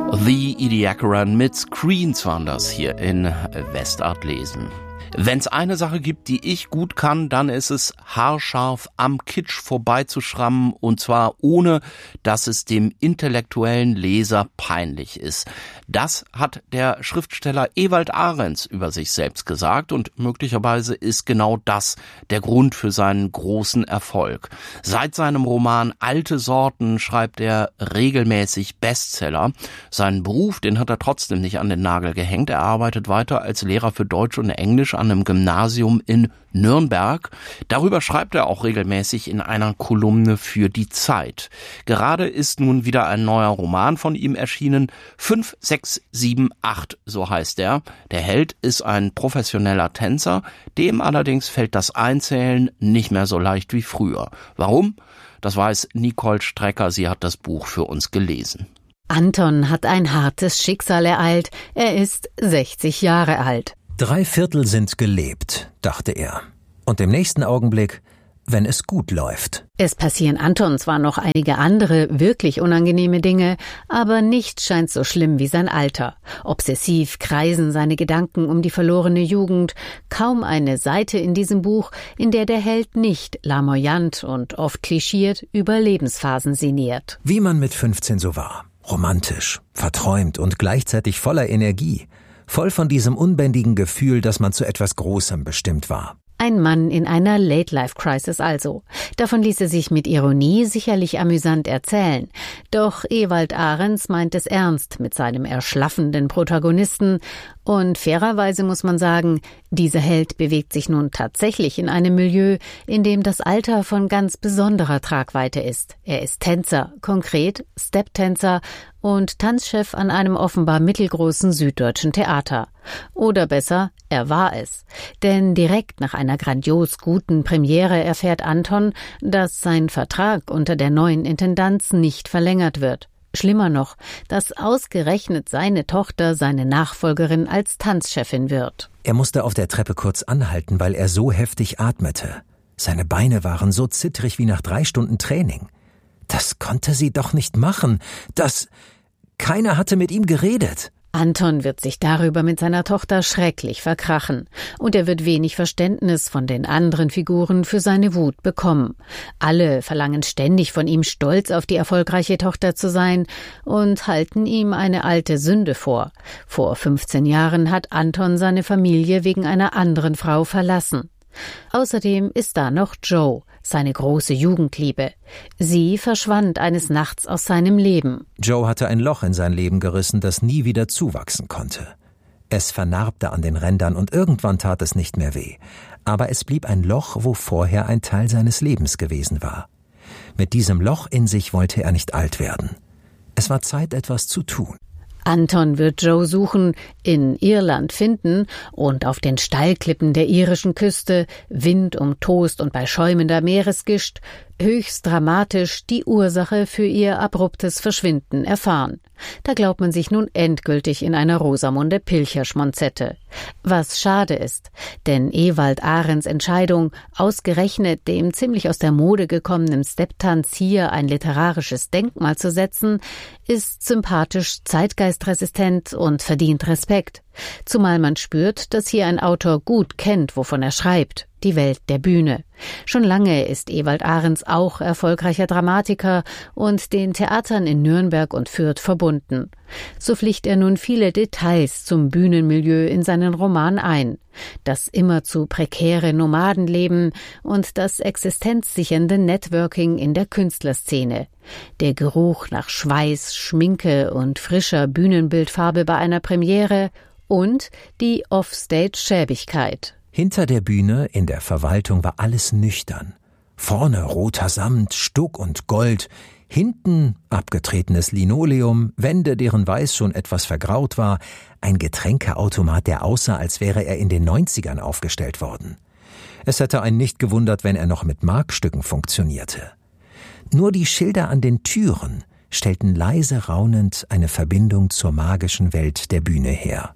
The Ediacaran mit Screens waren das hier in Westart lesen. Wenn's eine Sache gibt, die ich gut kann, dann ist es haarscharf am Kitsch vorbeizuschrammen, und zwar ohne, dass es dem intellektuellen Leser peinlich ist. Das hat der Schriftsteller Ewald Arends über sich selbst gesagt, und möglicherweise ist genau das der Grund für seinen großen Erfolg. Seit seinem Roman Alte Sorten schreibt er regelmäßig Bestseller. Seinen Beruf, den hat er trotzdem nicht an den Nagel gehängt. Er arbeitet weiter als Lehrer für Deutsch und Englisch an einem Gymnasium in Nürnberg. Darüber schreibt er auch regelmäßig in einer Kolumne für die Zeit. Gerade ist nun wieder ein neuer Roman von ihm erschienen. 5, 6, 7, 8, so heißt er. Der Held ist ein professioneller Tänzer, dem allerdings fällt das Einzählen nicht mehr so leicht wie früher. Warum? Das weiß Nicole Strecker, sie hat das Buch für uns gelesen. Anton hat ein hartes Schicksal ereilt. Er ist 60 Jahre alt. 3/4 sind gelebt, dachte er. Und im nächsten Augenblick, wenn es gut läuft. Es passieren Anton zwar noch einige andere, wirklich unangenehme Dinge, aber nichts scheint so schlimm wie sein Alter. Obsessiv kreisen seine Gedanken um die verlorene Jugend. Kaum eine Seite in diesem Buch, in der der Held nicht lamoyant und oft klischiert über Lebensphasen sinniert. Wie man mit 15 so war. Romantisch, verträumt und gleichzeitig voller Energie. Voll von diesem unbändigen Gefühl, dass man zu etwas Großem bestimmt war. Ein Mann in einer Late-Life-Crisis also. Davon ließe sich mit Ironie sicherlich amüsant erzählen. Doch Ewald Arends meint es ernst mit seinem erschlaffenden Protagonisten. Und fairerweise muss man sagen, dieser Held bewegt sich nun tatsächlich in einem Milieu, in dem das Alter von ganz besonderer Tragweite ist. Er ist Tänzer, konkret Step-Tänzer und Tanzchef an einem offenbar mittelgroßen süddeutschen Theater. Oder besser, er war es. Denn direkt nach einer grandios guten Premiere erfährt Anton, dass sein Vertrag unter der neuen Intendanz nicht verlängert wird. Schlimmer noch, dass ausgerechnet seine Tochter seine Nachfolgerin als Tanzchefin wird. Er musste auf der Treppe kurz anhalten, weil er so heftig atmete. Seine Beine waren so zittrig wie nach 3 Stunden Training. Das konnte sie doch nicht machen. Keiner hatte mit ihm geredet. Anton wird sich darüber mit seiner Tochter schrecklich verkrachen und er wird wenig Verständnis von den anderen Figuren für seine Wut bekommen. Alle verlangen ständig von ihm, stolz auf die erfolgreiche Tochter zu sein und halten ihm eine alte Sünde vor. Vor 15 Jahren hat Anton seine Familie wegen einer anderen Frau verlassen. Außerdem ist da noch Joe, seine große Jugendliebe. Sie verschwand eines Nachts aus seinem Leben. Joe hatte ein Loch in sein Leben gerissen, das nie wieder zuwachsen konnte. Es vernarbte an den Rändern und irgendwann tat es nicht mehr weh. Aber es blieb ein Loch, wo vorher ein Teil seines Lebens gewesen war. Mit diesem Loch in sich wollte er nicht alt werden. Es war Zeit, etwas zu tun. Anton wird Joe suchen, in Irland finden und auf den Steilklippen der irischen Küste, Wind umtost und bei schäumender Meeresgischt, höchst dramatisch die Ursache für ihr abruptes Verschwinden erfahren. Da glaubt man sich nun endgültig in einer Rosamunde Pilcher-Schmonzette. Was schade ist, denn Ewald Arends Entscheidung, ausgerechnet dem ziemlich aus der Mode gekommenen Stepptanz hier ein literarisches Denkmal zu setzen, ist sympathisch, zeitgeistresistent und verdient Respekt. Zumal man spürt, dass hier ein Autor gut kennt, wovon er schreibt. Die Welt der Bühne. Schon lange ist Ewald Arends auch erfolgreicher Dramatiker und den Theatern in Nürnberg und Fürth verbunden. So flicht er nun viele Details zum Bühnenmilieu in seinen Roman ein. Das immerzu prekäre Nomadenleben und das existenzsichernde Networking in der Künstlerszene. Der Geruch nach Schweiß, Schminke und frischer Bühnenbildfarbe bei einer Premiere und die Offstage-Schäbigkeit. Hinter der Bühne, in der Verwaltung, war alles nüchtern. Vorne roter Samt, Stuck und Gold, hinten abgetretenes Linoleum, Wände, deren Weiß schon etwas vergraut war, ein Getränkeautomat, der aussah, als wäre er in den 90ern aufgestellt worden. Es hätte einen nicht gewundert, wenn er noch mit Markstücken funktionierte. Nur die Schilder an den Türen stellten leise raunend eine Verbindung zur magischen Welt der Bühne her.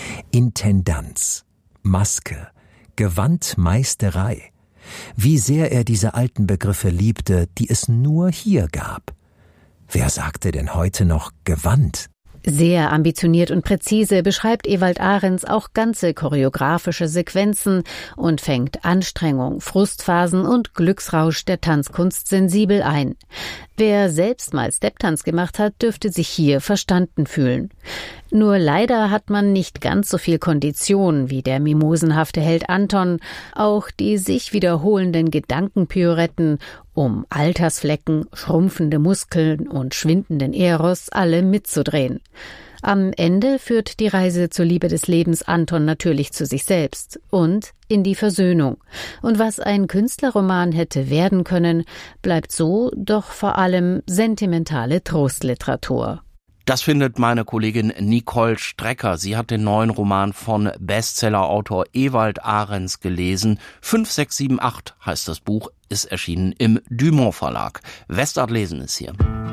Intendanz, Maske, Gewandmeisterei. Wie sehr er diese alten Begriffe liebte, die es nur hier gab. Wer sagte denn heute noch Gewand? Sehr ambitioniert und präzise beschreibt Ewald Arends auch ganze choreografische Sequenzen und fängt Anstrengung, Frustphasen und Glücksrausch der Tanzkunst sensibel ein. Wer selbst mal Stepptanz gemacht hat, dürfte sich hier verstanden fühlen. Nur leider hat man nicht ganz so viel Kondition wie der mimosenhafte Held Anton, auch die sich wiederholenden Gedankenpirouetten um Altersflecken, schrumpfende Muskeln und schwindenden Eros alle mitzudrehen. Am Ende führt die Reise zur Liebe des Lebens Anton natürlich zu sich selbst und in die Versöhnung. Und was ein Künstlerroman hätte werden können, bleibt so doch vor allem sentimentale Trostliteratur. Das findet meine Kollegin Nicole Strecker. Sie hat den neuen Roman von Bestsellerautor Ewald Arends gelesen. 5678 heißt das Buch, ist erschienen im Dumont Verlag. Westart lesen ist hier.